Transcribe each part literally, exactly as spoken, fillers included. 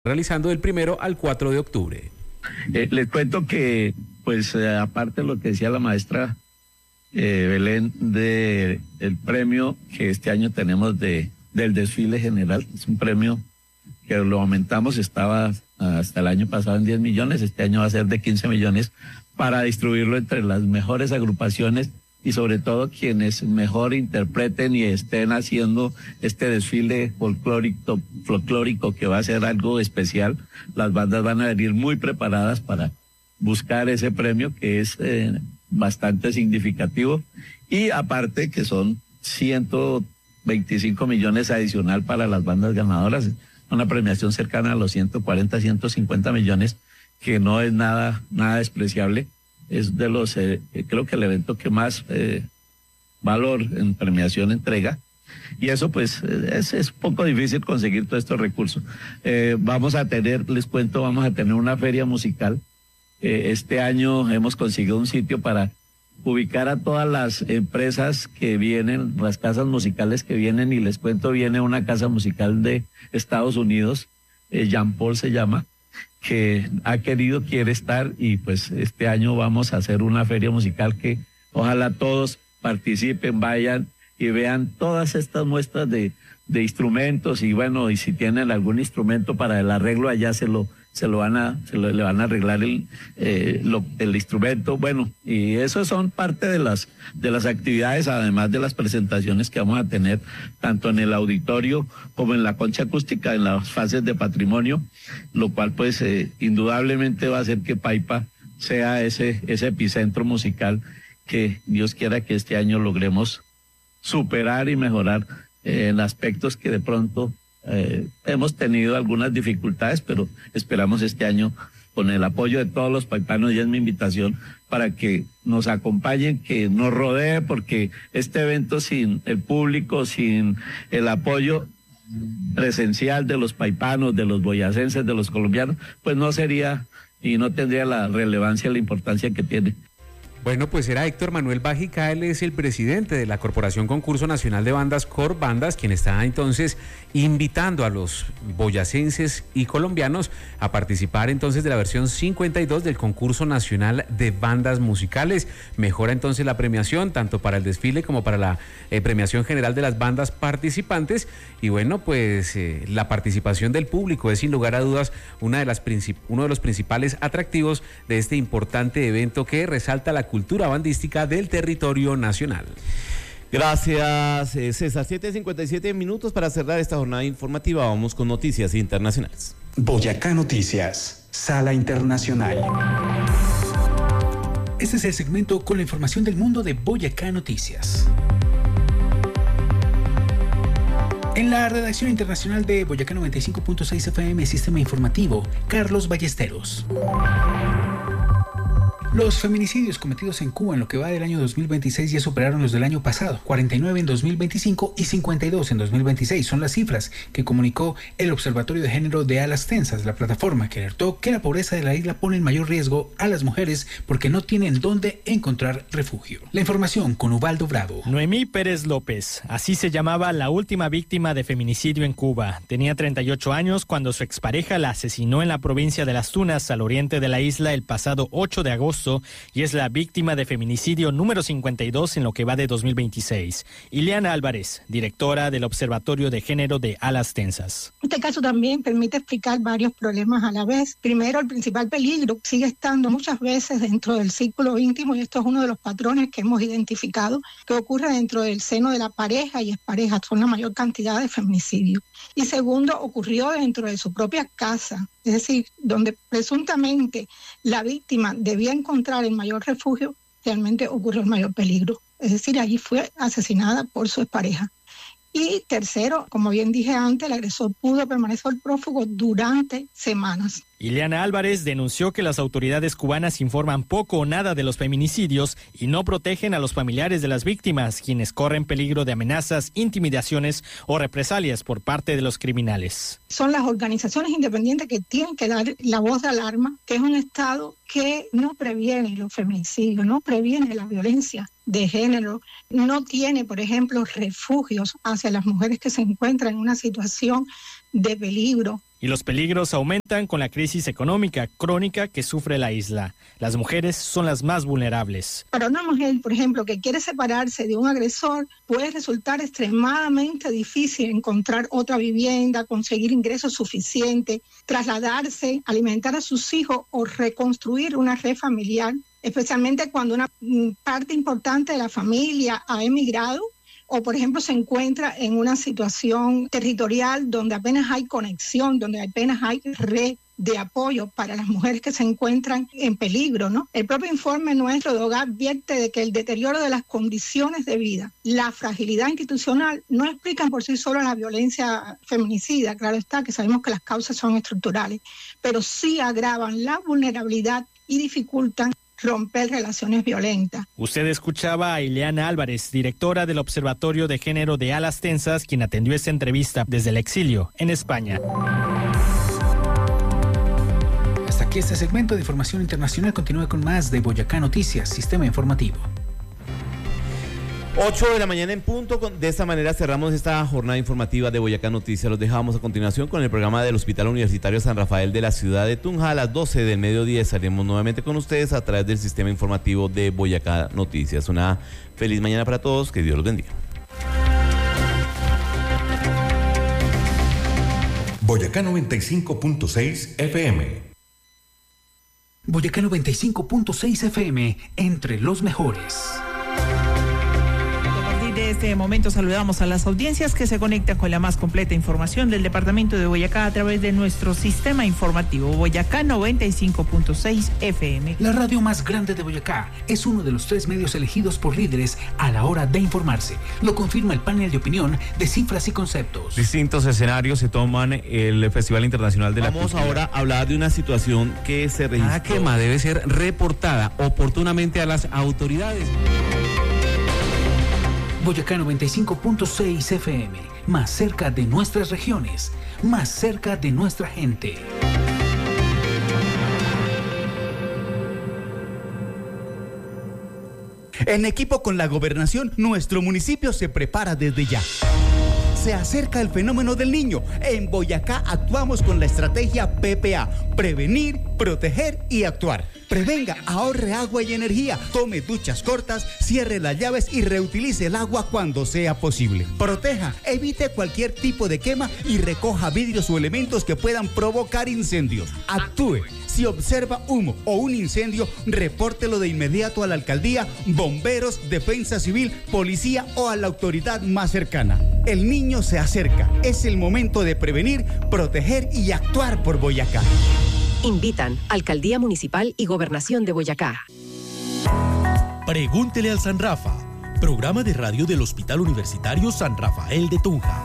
realizando del primero al cuatro de octubre. Eh, les cuento que, pues, eh, aparte de lo que decía la maestra eh, Belén, de el premio que este año tenemos de del desfile general, es un premio que lo aumentamos, estaba hasta el año pasado en diez millones, este año va a ser de quince millones, para distribuirlo entre las mejores agrupaciones y sobre todo quienes mejor interpreten y estén haciendo este desfile folclórico, folclórico que va a ser algo especial. Las bandas van a venir muy preparadas para buscar ese premio que es eh, bastante significativo, y aparte que son ciento veinticinco millones adicional para las bandas ganadoras, una premiación cercana a los ciento cuarenta, ciento cincuenta millones, que no es nada, nada despreciable. Es de los, eh, creo que el evento que más eh, valor en premiación entrega, y eso pues es, es poco difícil conseguir todos estos recursos. Eh, vamos a tener, les cuento, vamos a tener una feria musical. Eh, este año hemos conseguido un sitio para ubicar a todas las empresas que vienen, las casas musicales que vienen, y les cuento, viene una casa musical de Estados Unidos, eh, Jean Paul se llama, que ha querido, quiere estar, y pues este año vamos a hacer una feria musical que ojalá todos participen, vayan y vean todas estas muestras de, de instrumentos, y bueno, y si tienen algún instrumento para el arreglo allá se lo se lo van a se lo, le van a arreglar el eh, lo, el instrumento. Bueno, y eso son parte de las de las actividades, además de las presentaciones que vamos a tener tanto en el auditorio como en la concha acústica, en las fases de patrimonio, lo cual pues eh, indudablemente va a hacer que Paipa sea ese ese epicentro musical que Dios quiera que este año logremos superar y mejorar eh, en aspectos que de pronto Eh, hemos tenido algunas dificultades, pero esperamos este año, con el apoyo de todos los paipanos, y es mi invitación para que nos acompañen, que nos rodee, porque este evento sin el público, sin el apoyo presencial de los paipanos, de los boyacenses, de los colombianos, pues no sería y no tendría la relevancia, la importancia que tiene. Bueno, pues era Héctor Manuel Bajica, él es el presidente de la Corporación Concurso Nacional de Bandas, Cor Bandas, quien está entonces invitando a los boyacenses y colombianos a participar entonces de la versión cincuenta y dos del Concurso Nacional de Bandas Musicales. Mejora entonces la premiación, tanto para el desfile como para la eh, premiación general de las bandas participantes, y bueno, pues eh, la participación del público es sin lugar a dudas una de las princip- uno de los principales atractivos de este importante evento que resalta la cultura bandística del territorio nacional. Gracias, eh, César. siete cincuenta y siete minutos para cerrar esta jornada informativa. Vamos con noticias internacionales. Boyacá Noticias, Sala Internacional. Este es el segmento con la información del mundo de Boyacá Noticias. En la redacción internacional de Boyacá noventa y cinco punto seis F M, Sistema Informativo, Carlos Ballesteros. Los feminicidios cometidos en Cuba en lo que va del año dos mil veintiséis ya superaron los del año pasado, cuarenta y nueve en dos mil veinticinco y cincuenta y dos en dos mil veintiséis. Son las cifras que comunicó el Observatorio de Género de Alas Tensas, la plataforma que alertó que la pobreza de la isla pone en mayor riesgo a las mujeres porque no tienen dónde encontrar refugio. La información con Ubaldo Bravo. Noemí Pérez López, así se llamaba la última víctima de feminicidio en Cuba. Tenía treinta y ocho años cuando su expareja la asesinó en la provincia de Las Tunas, al oriente de la isla, el pasado ocho de agosto, y es la víctima de feminicidio número cincuenta y dos en lo que va de dos mil veintiséis. Ileana Álvarez, directora del Observatorio de Género de Alas Tensas. Este caso también permite explicar varios problemas a la vez. Primero, el principal peligro sigue estando muchas veces dentro del círculo íntimo, y esto es uno de los patrones que hemos identificado que ocurre dentro del seno de la pareja y expareja. Son la mayor cantidad de feminicidios. Y segundo, ocurrió dentro de su propia casa, es decir, donde presuntamente la víctima debía encontrar el mayor refugio, realmente ocurrió el mayor peligro. Es decir, allí fue asesinada por su expareja. Y tercero, como bien dije antes, el agresor pudo permanecer prófugo durante semanas. Ileana Álvarez denunció que las autoridades cubanas informan poco o nada de los feminicidios y no protegen a los familiares de las víctimas, quienes corren peligro de amenazas, intimidaciones o represalias por parte de los criminales. Son las organizaciones independientes que tienen que dar la voz de alarma, que es un Estado que no previene los feminicidios, no previene la violencia de género, no tiene, por ejemplo, refugios hacia las mujeres que se encuentran en una situación de peligro. Y los peligros aumentan con la crisis económica crónica que sufre la isla. Las mujeres son las más vulnerables. Para una mujer, por ejemplo, que quiere separarse de un agresor, puede resultar extremadamente difícil encontrar otra vivienda, conseguir ingresos suficientes, trasladarse, alimentar a sus hijos o reconstruir una red familiar, especialmente cuando una parte importante de la familia ha emigrado o, por ejemplo, se encuentra en una situación territorial donde apenas hay conexión, donde apenas hay red de apoyo para las mujeres que se encuentran en peligro, ¿no? El propio informe nuestro de hogar advierte de que el deterioro de las condiciones de vida, la fragilidad institucional, no explican por sí solos la violencia feminicida, claro está, que sabemos que las causas son estructurales, pero sí agravan la vulnerabilidad y dificultan romper relaciones violentas. Usted escuchaba a Ileana Álvarez, directora del Observatorio de Género de Alas Tensas, quien atendió esta entrevista desde el exilio en España. Hasta aquí este segmento de información internacional. Continúa con más de Boyacá Noticias, Sistema Informativo. ocho de la mañana en punto. De esta manera cerramos esta jornada informativa de Boyacá Noticias. Los dejamos a continuación con el programa del Hospital Universitario San Rafael de la ciudad de Tunja. A las doce del mediodía estaremos nuevamente con ustedes a través del sistema informativo de Boyacá Noticias. Una feliz mañana para todos. Que Dios los bendiga. Boyacá noventa y cinco punto seis F M. Boyacá noventa y cinco punto seis F M, entre los mejores. De este momento saludamos a las audiencias que se conectan con la más completa información del departamento de Boyacá a través de nuestro sistema informativo Boyacá noventa y cinco punto seis F M. La radio más grande de Boyacá es uno de los tres medios elegidos por líderes a la hora de informarse. Lo confirma el panel de opinión de Cifras y Conceptos. Distintos escenarios se toman el Festival Internacional de la Vamos Cultura. ahora a hablar de una situación que se registró. Cada quema debe ser reportada oportunamente a las autoridades. Boyacá noventa y cinco punto seis F M, más cerca de nuestras regiones, más cerca de nuestra gente. En equipo con la gobernación, nuestro municipio se prepara desde ya. Se acerca el fenómeno del niño. En Boyacá actuamos con la estrategia P P A, prevenir, proteger y actuar. Prevenga, ahorre agua y energía, tome duchas cortas, cierre las llaves y reutilice el agua cuando sea posible. Proteja, evite cualquier tipo de quema y recoja vidrios o elementos que puedan provocar incendios. Actúe. Si observa humo o un incendio, repórtelo de inmediato a la alcaldía, bomberos, defensa civil, policía o a la autoridad más cercana. El niño se acerca. Es el momento de prevenir, proteger y actuar por Boyacá. Invitan Alcaldía Municipal y Gobernación de Boyacá. Pregúntele al San Rafa, programa de radio del Hospital Universitario San Rafael de Tunja.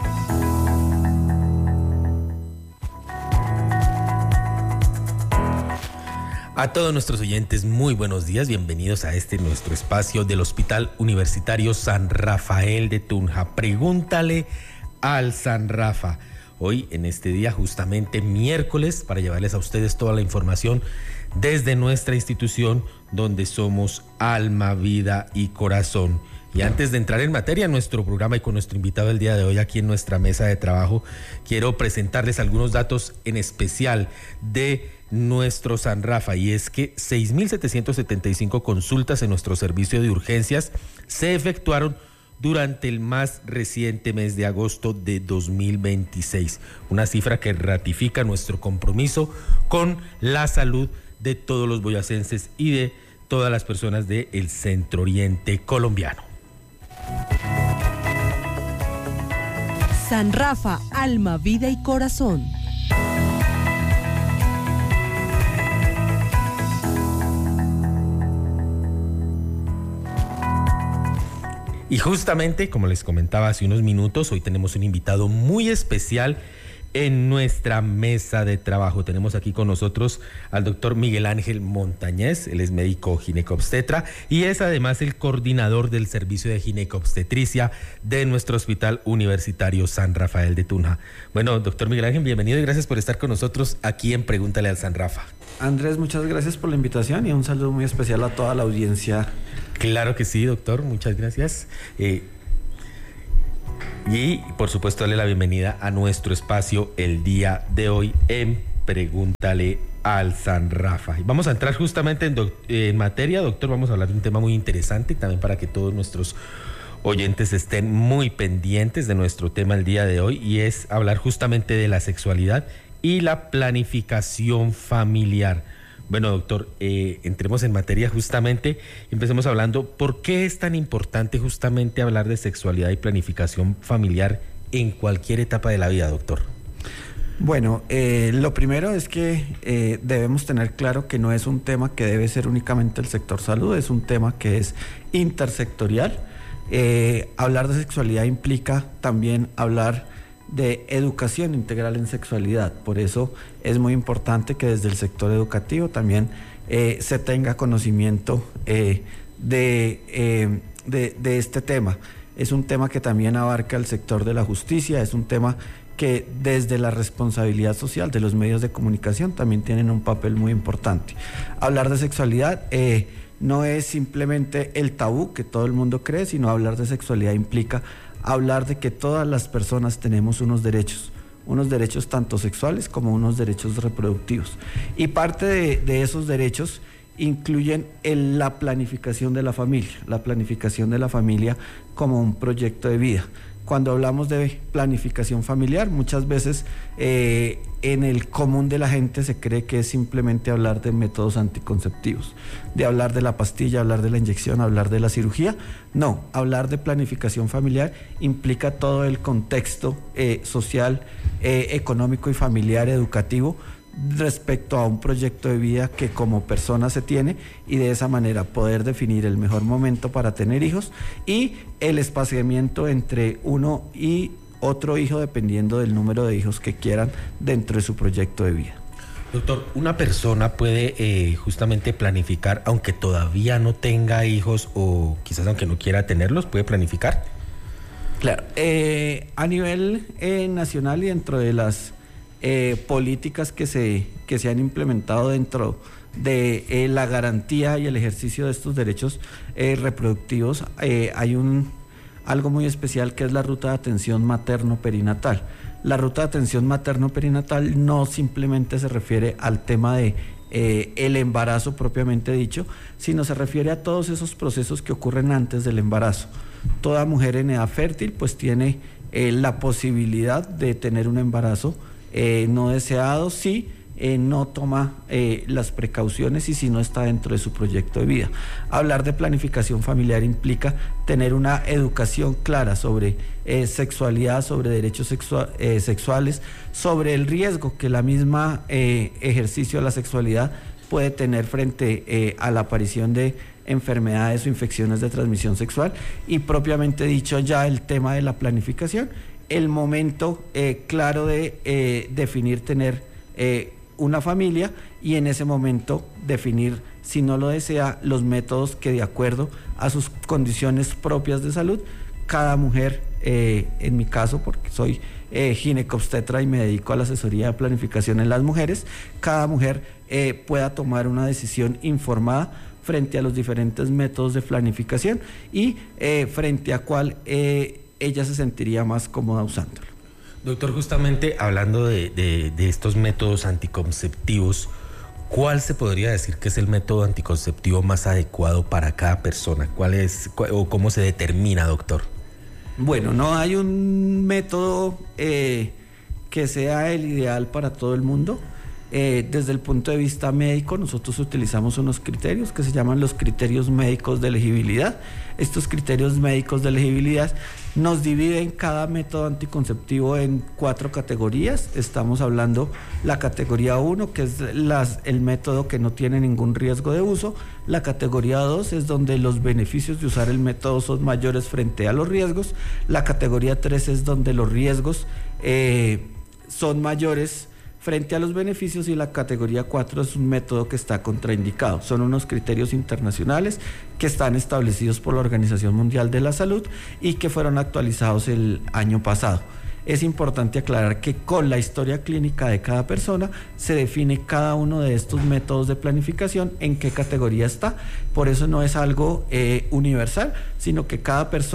A todos nuestros oyentes, muy buenos días, bienvenidos a este nuestro espacio del Hospital Universitario San Rafael de Tunja. Pregúntale al San Rafa. Hoy, en este día, justamente miércoles, para llevarles a ustedes toda la información desde nuestra institución, donde somos alma, vida y corazón. Y antes de entrar en materia en nuestro programa y con nuestro invitado el día de hoy aquí en nuestra mesa de trabajo, quiero presentarles algunos datos en especial de nuestro San Rafa, y es que seis mil setecientos setenta y cinco consultas en nuestro servicio de urgencias se efectuaron durante el más reciente mes de agosto de dos mil veintiséis, una cifra que ratifica nuestro compromiso con la salud de todos los boyacenses y de todas las personas del Centro Oriente colombiano. San Rafa, alma, vida y corazón. Y justamente, como les comentaba hace unos minutos, hoy tenemos un invitado muy especial en nuestra mesa de trabajo. Tenemos aquí con nosotros al doctor Miguel Ángel Montañez. Él es médico ginecobstetra y es además el coordinador del servicio de ginecobstetricia de nuestro Hospital Universitario San Rafael de Tunja. Bueno, doctor Miguel Ángel, bienvenido y gracias por estar con nosotros aquí en Pregúntale al San Rafa. Andrés, muchas gracias por la invitación y un saludo muy especial a toda la audiencia. Claro que sí, doctor, muchas gracias. Eh, Y por supuesto darle la bienvenida a nuestro espacio el día de hoy en Pregúntale al Sanrafa. Y vamos a entrar justamente en, en materia, doctor. Vamos a hablar de un tema muy interesante y también para que todos nuestros oyentes estén muy pendientes de nuestro tema el día de hoy, y es hablar justamente de la sexualidad y la planificación familiar. Bueno, doctor, eh, entremos en materia justamente, empecemos hablando, ¿por qué es tan importante justamente hablar de sexualidad y planificación familiar en cualquier etapa de la vida, doctor? Bueno, eh, lo primero es que eh, debemos tener claro que no es un tema que debe ser únicamente el sector salud, es un tema que es intersectorial. Eh, hablar de sexualidad implica también hablar de educación integral en sexualidad. Por eso es muy importante que desde el sector educativo también eh, se tenga conocimiento eh, de, eh, de, de este tema. Es un tema que también abarca el sector de la justicia, es un tema que desde la responsabilidad social de los medios de comunicación también tienen un papel muy importante. Hablar de sexualidad eh, no es simplemente el tabú que todo el mundo cree, sino hablar de sexualidad implica hablar de que todas las personas tenemos unos derechos, unos derechos tanto sexuales como unos derechos reproductivos. Y parte de, de esos derechos incluyen el, la planificación de la familia, la planificación de la familia como un proyecto de vida. Cuando hablamos de planificación familiar, muchas veces eh, en el común de la gente se cree que es simplemente hablar de métodos anticonceptivos, de hablar de la pastilla, hablar de la inyección, hablar de la cirugía. No, hablar de planificación familiar implica todo el contexto eh, social, eh, económico y familiar, educativo, respecto a un proyecto de vida que como persona se tiene, y de esa manera poder definir el mejor momento para tener hijos y el espaciamiento entre uno y otro hijo dependiendo del número de hijos que quieran dentro de su proyecto de vida. Doctor, ¿una persona puede eh, justamente planificar aunque todavía no tenga hijos o quizás aunque no quiera tenerlos, puede planificar? Claro, eh, a nivel eh, nacional y dentro de las Eh, políticas que se, que se han implementado dentro de eh, la garantía y el ejercicio de estos derechos eh, reproductivos, eh, hay un, algo muy especial que es la ruta de atención materno-perinatal. La ruta de atención materno-perinatal no simplemente se refiere al tema de eh, el embarazo propiamente dicho, sino se refiere a todos esos procesos que ocurren antes del embarazo. Toda mujer en edad fértil pues tiene eh, la posibilidad de tener un embarazo Eh, no deseado si eh, no toma eh, las precauciones y si no está dentro de su proyecto de vida. Hablar de planificación familiar implica tener una educación clara sobre eh, sexualidad, sobre derechos sexua- eh, sexuales, sobre el riesgo que la misma eh, ejercicio de la sexualidad puede tener frente eh, a la aparición de enfermedades o infecciones de transmisión sexual, y propiamente dicho ya el tema de la planificación, el momento eh, claro de eh, definir tener eh, una familia, y en ese momento definir, si no lo desea, los métodos que de acuerdo a sus condiciones propias de salud, cada mujer, eh, en mi caso, porque soy eh, ginecobstetra y me dedico a la asesoría de planificación en las mujeres, cada mujer eh, pueda tomar una decisión informada frente a los diferentes métodos de planificación y eh, frente a cuál eh, ella se sentiría más cómoda usándolo. Doctor, justamente hablando de, de, de estos métodos anticonceptivos, ¿cuál se podría decir que es el método anticonceptivo más adecuado para cada persona? ¿Cuál es cuál, o cómo se determina, doctor? Bueno, no hay un método eh, que sea el ideal para todo el mundo. Eh, desde el punto de vista médico, nosotros utilizamos unos criterios que se llaman los criterios médicos de elegibilidad. Estos criterios médicos de elegibilidad nos dividen cada método anticonceptivo en cuatro categorías. Estamos hablando la categoría uno, que es las, el método que no tiene ningún riesgo de uso. La categoría dos es donde los beneficios de usar el método son mayores frente a los riesgos. La categoría tres es donde los riesgos eh, son mayores frente a los beneficios, y la categoría cuatro es un método que está contraindicado. Son unos criterios internacionales que están establecidos por la Organización Mundial de la Salud y que fueron actualizados el año pasado. Es importante aclarar que con la historia clínica de cada persona se define cada uno de estos métodos de planificación en qué categoría está. Por eso no es algo eh, universal, sino que cada persona,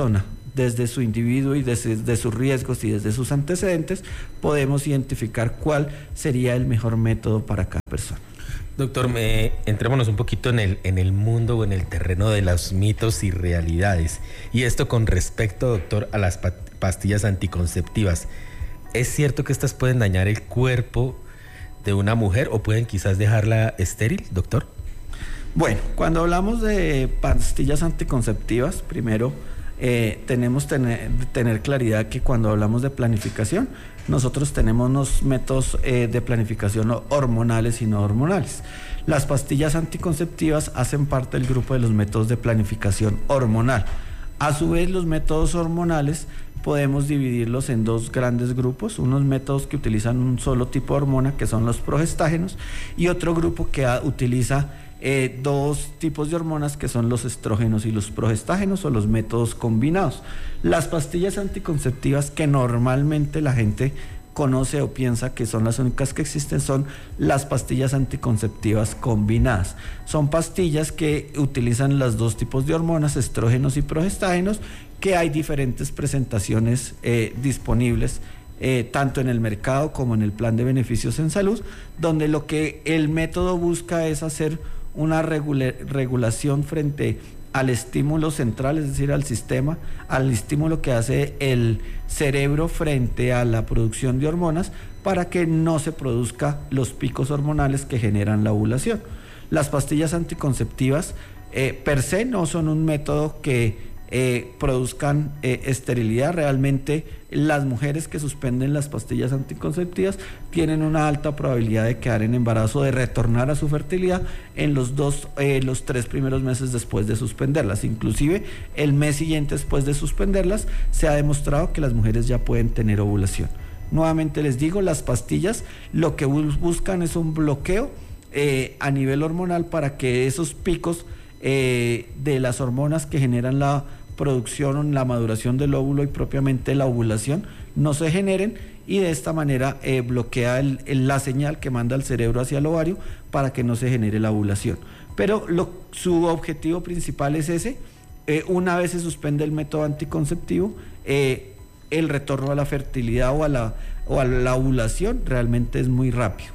desde su individuo y desde, desde sus riesgos y desde sus antecedentes, podemos identificar cuál sería el mejor método para cada persona. Doctor, me, entrémonos un poquito en el, en el mundo o en el terreno de los mitos y realidades. Y esto con respecto, doctor, a las pastillas anticonceptivas. ¿Es cierto que estas pueden dañar el cuerpo de una mujer o pueden quizás dejarla estéril, doctor? Bueno, cuando hablamos de pastillas anticonceptivas, primero eh, tenemos que tener, tener claridad que cuando hablamos de planificación, nosotros tenemos unos métodos eh, de planificación hormonales y no hormonales. Las pastillas anticonceptivas hacen parte del grupo de los métodos de planificación hormonal. A su vez, los métodos hormonales podemos dividirlos en dos grandes grupos, unos métodos que utilizan un solo tipo de hormona, que son los progestágenos, y otro grupo que a, utiliza eh, dos tipos de hormonas, que son los estrógenos y los progestágenos, o los métodos combinados. Las pastillas anticonceptivas que normalmente la gente conoce o piensa que son las únicas que existen son las pastillas anticonceptivas combinadas. Son pastillas que utilizan los dos tipos de hormonas, estrógenos y progestágenos, que hay diferentes presentaciones eh, disponibles eh, tanto en el mercado como en el plan de beneficios en salud, donde lo que el método busca es hacer una regula- regulación frente al estímulo central, es decir, al sistema, al estímulo que hace el cerebro frente a la producción de hormonas, para que no se produzca los picos hormonales que generan la ovulación. Las pastillas anticonceptivas eh, per se no son un método que eh, produzcan eh, esterilidad. Realmente las mujeres que suspenden las pastillas anticonceptivas tienen una alta probabilidad de quedar en embarazo, de retornar a su fertilidad en los dos, eh, los tres primeros meses después de suspenderlas. Inclusive el mes siguiente después de suspenderlas se ha demostrado que las mujeres ya pueden tener ovulación. Nuevamente les digo, las pastillas lo que bus- buscan es un bloqueo eh, a nivel hormonal para que esos picos eh, de las hormonas que generan la producción, la maduración del óvulo y propiamente la ovulación no se generen, y de esta manera eh, bloquea el, el, la señal que manda el cerebro hacia el ovario para que no se genere la ovulación. Pero lo, su objetivo principal es ese. Eh, una vez se suspende el método anticonceptivo, eh, el retorno a la fertilidad o a la, o a la ovulación realmente es muy rápido.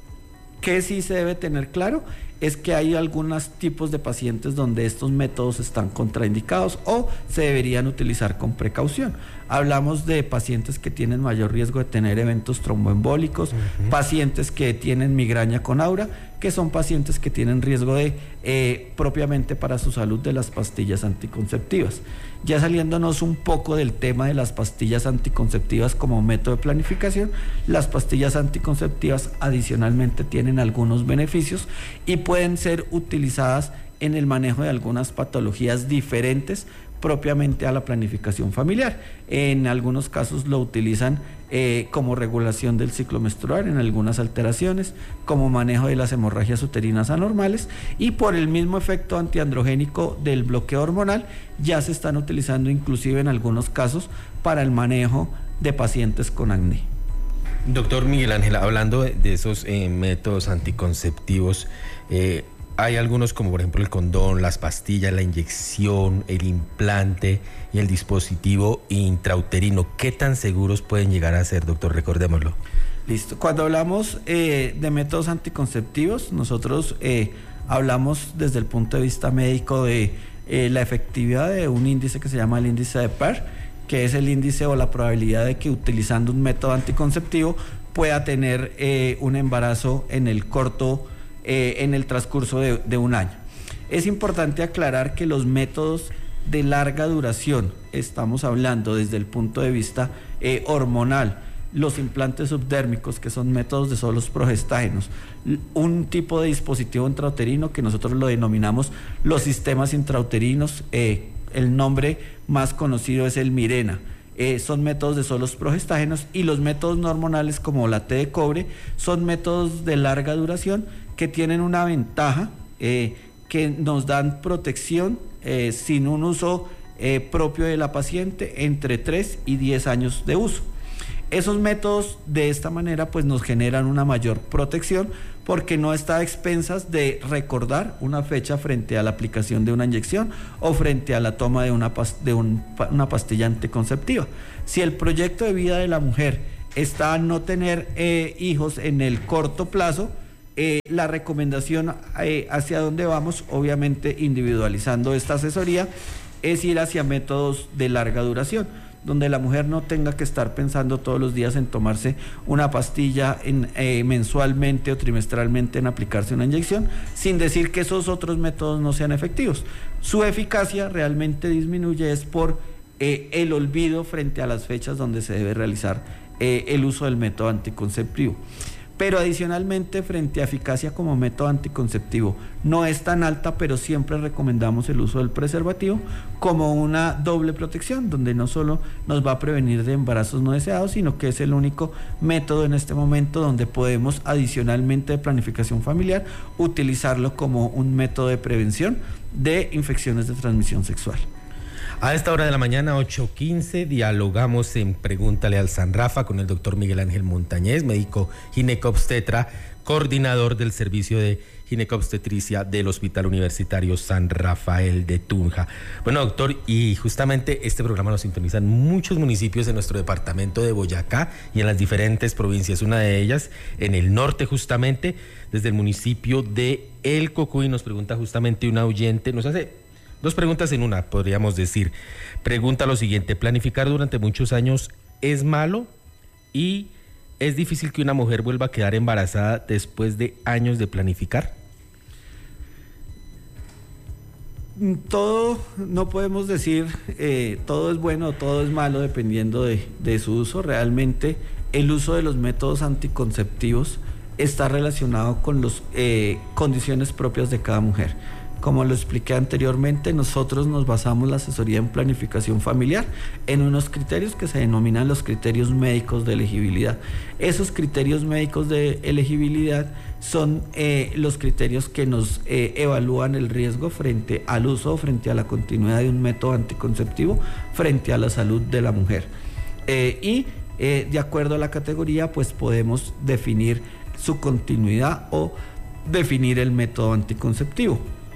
¿Qué sí se debe tener claro? Es que hay algunos tipos de pacientes donde estos métodos están contraindicados o se deberían utilizar con precaución. Hablamos de pacientes que tienen mayor riesgo de tener eventos tromboembólicos, uh-huh. pacientes que tienen migraña con aura, que son pacientes que tienen riesgo de eh, propiamente para su salud de las pastillas anticonceptivas. Ya saliéndonos un poco del tema de las pastillas anticonceptivas como método de planificación, las pastillas anticonceptivas adicionalmente tienen algunos beneficios y pueden ser utilizadas en el manejo de algunas patologías diferentes propiamente a la planificación familiar. En algunos casos lo utilizan eh, como regulación del ciclo menstrual, en algunas alteraciones, como manejo de las hemorragias uterinas anormales, y por el mismo efecto antiandrogénico del bloqueo hormonal ya se están utilizando inclusive en algunos casos para el manejo de pacientes con acné. Doctor Miguel Ángel, hablando de esos eh, métodos anticonceptivos, eh, hay algunos como por ejemplo el condón, las pastillas, la inyección, el implante y el dispositivo intrauterino. ¿Qué tan seguros pueden llegar a ser, doctor? Recordémoslo. Listo. Cuando hablamos eh, de métodos anticonceptivos, nosotros eh, hablamos desde el punto de vista médico de eh, la efectividad de un índice que se llama el índice de Pear, que es el índice o la probabilidad de que utilizando un método anticonceptivo pueda tener eh, un embarazo en el corto Eh, en el transcurso de, de un año. Es importante aclarar que los métodos de larga duración, estamos hablando desde el punto de vista eh, hormonal, los implantes subdérmicos, que son métodos de solos progestágenos, un tipo de dispositivo intrauterino que nosotros lo denominamos los sistemas intrauterinos, eh, el nombre más conocido es el Mirena. Eh, son métodos de solos progestágenos, y los métodos no hormonales como la T de cobre son métodos de larga duración que tienen una ventaja, eh, que nos dan protección eh, sin un uso eh, propio de la paciente entre tres y diez años de uso. Esos métodos de esta manera pues nos generan una mayor protección porque no está a expensas de recordar una fecha frente a la aplicación de una inyección o frente a la toma de una, pas- de un, una pastilla anticonceptiva. Si el proyecto de vida de la mujer está a no tener eh, hijos en el corto plazo, eh, la recomendación eh, hacia dónde vamos, obviamente individualizando esta asesoría, es ir hacia métodos de larga duración, donde la mujer no tenga que estar pensando todos los días en tomarse una pastilla en, eh, mensualmente o trimestralmente en aplicarse una inyección, sin decir que esos otros métodos no sean efectivos. Su eficacia realmente disminuye es por eh, el olvido frente a las fechas donde se debe realizar eh, el uso del método anticonceptivo. Pero adicionalmente, frente a eficacia como método anticonceptivo, no es tan alta, pero siempre recomendamos el uso del preservativo como una doble protección, donde no solo nos va a prevenir de embarazos no deseados, sino que es el único método en este momento donde podemos, adicionalmente de planificación familiar, utilizarlo como un método de prevención de infecciones de transmisión sexual. A esta hora de la mañana, ocho quince, dialogamos en Pregúntale al Sanrafa con el doctor Miguel Ángel Montañez, médico ginecobstetra, coordinador del servicio de ginecobstetricia del Hospital Universitario San Rafael de Tunja. Bueno, doctor, y justamente este programa lo sintonizan muchos municipios en nuestro departamento de Boyacá y en las diferentes provincias, una de ellas en el norte justamente, desde el municipio de El Cocuy. Nos pregunta justamente una oyente, nos hace dos preguntas en una, podríamos decir. Pregunta lo siguiente: ¿planificar durante muchos años es malo? ¿Y es difícil que una mujer vuelva a quedar embarazada después de años de planificar? Todo, no podemos decir eh, todo es bueno o todo es malo dependiendo de, de su uso. Realmente el uso de los métodos anticonceptivos está relacionado con las eh, condiciones propias de cada mujer. Como lo expliqué anteriormente, nosotros nos basamos la asesoría en planificación familiar en unos criterios que se denominan los criterios médicos de elegibilidad. Esos criterios médicos de elegibilidad son eh, los criterios que nos eh, evalúan el riesgo frente al uso o frente a la continuidad de un método anticonceptivo frente a la salud de la mujer. Eh, y eh, de acuerdo a la categoría, pues podemos definir su continuidad o definir el método anticonceptivo.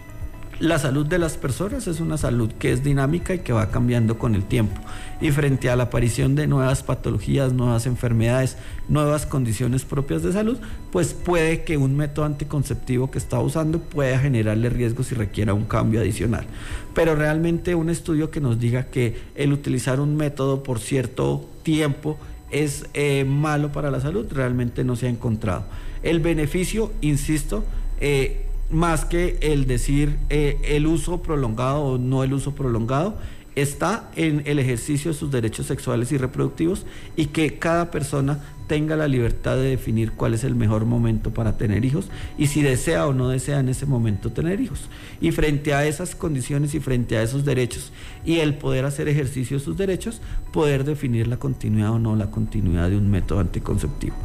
La salud de las personas es una salud que es dinámica y que va cambiando con el tiempo. Y frente a la aparición de nuevas patologías, nuevas enfermedades, nuevas condiciones propias de salud, pues puede que un método anticonceptivo que está usando pueda generarle riesgos y requiera un cambio adicional. Pero realmente un estudio que nos diga que el utilizar un método por cierto tiempo es eh, malo para la salud, realmente no se ha encontrado. El beneficio, insisto, eh, más que el decir eh, el uso prolongado o no el uso prolongado, está en el ejercicio de sus derechos sexuales y reproductivos y que cada persona tenga la libertad de definir cuál es el mejor momento para tener hijos y si desea o no desea en ese momento tener hijos. Y frente a esas condiciones y frente a esos derechos y el poder hacer ejercicio de sus derechos, poder definir la continuidad o no la continuidad de un método anticonceptivo.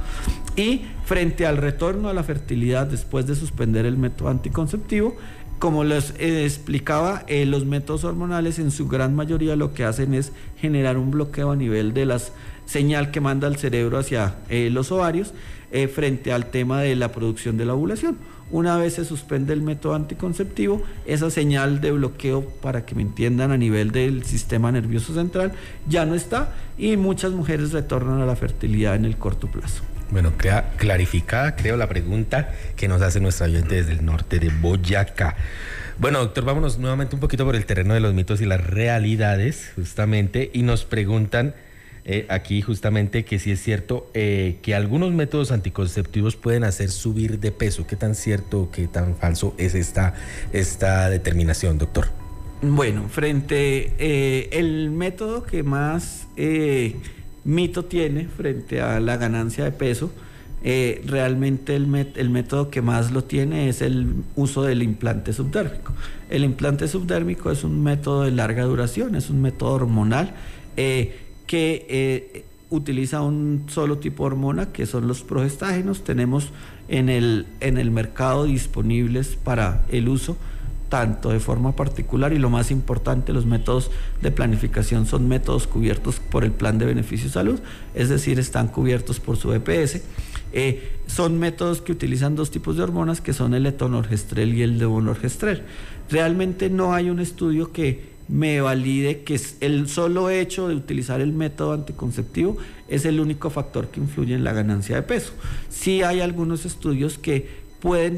Y frente al retorno a la fertilidad después de suspender el método anticonceptivo, como les eh, explicaba, eh, los métodos hormonales en su gran mayoría lo que hacen es generar un bloqueo a nivel de la señal que manda el cerebro hacia eh, los ovarios eh, frente al tema de la producción de la ovulación. Una vez se suspende el método anticonceptivo, esa señal de bloqueo, para que me entiendan, a nivel del sistema nervioso central ya no está y muchas mujeres retornan a la fertilidad en el corto plazo. Bueno, crea, clarificada, creo, la pregunta que nos hace nuestra oyente desde el norte de Boyacá. Bueno, doctor, vámonos nuevamente un poquito por el terreno de los mitos y las realidades, justamente, y nos preguntan eh, aquí justamente que si es cierto eh, que algunos métodos anticonceptivos pueden hacer subir de peso. ¿Qué tan cierto o qué tan falso es esta, esta determinación, doctor? Bueno, frente eh, el método que más eh, mito tiene frente a la ganancia de peso, eh, realmente el, met- el método que más lo tiene es el uso del implante subdérmico. El implante subdérmico es un método de larga duración, es un método hormonal eh, que eh, utiliza un solo tipo de hormona, que son los progestágenos. Tenemos en el, en el mercado disponibles para el uso tanto de forma particular, y lo más importante, los métodos de planificación son métodos cubiertos por el Plan de Beneficio Salud, es decir, están cubiertos por su E P S, Eh, son métodos que utilizan dos tipos de hormonas, que son el etonorgestrel y el levonorgestrel. Realmente no hay un estudio que me valide que el solo hecho de utilizar el método anticonceptivo es el único factor que influye en la ganancia de peso. Sí hay algunos estudios que pueden